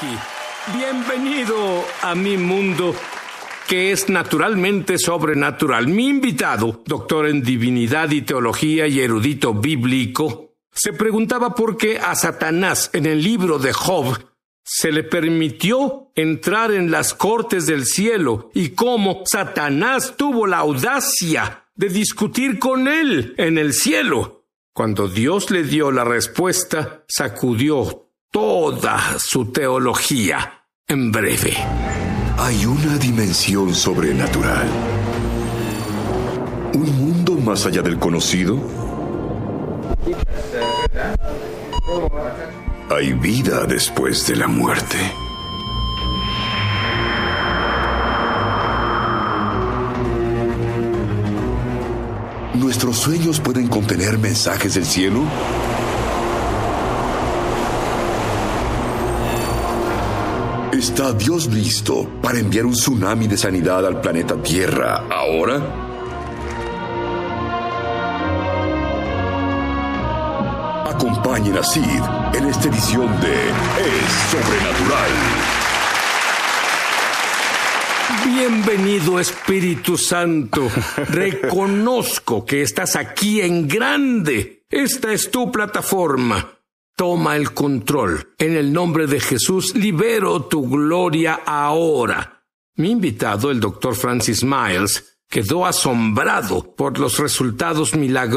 aquí. Bienvenido a mi mundo, que es naturalmente sobrenatural. Mi invitado, doctor en divinidad y teología y erudito bíblico, se preguntaba por qué a Satanás en el libro de Job se le permitió entrar en las cortes del cielo y cómo Satanás tuvo la audacia de discutir con él en el cielo. Cuando Dios le dio la respuesta, sacudió toda su teología en breve. Hay una dimensión sobrenatural. ¿Un mundo más allá del conocido? Hay vida después de la muerte. ¿Nuestros sueños pueden contener mensajes del cielo? ¿Está Dios listo para enviar un tsunami de sanidad al planeta Tierra ahora? Acompañen a Sid en esta edición de Es Sobrenatural. Bienvenido, Espíritu Santo. Reconozco que estás aquí en grande. Esta es tu plataforma. Toma el control. En el nombre de Jesús, libero tu gloria ahora. Mi invitado, el Dr. Francis Myles, quedó asombrado por los resultados milagrosos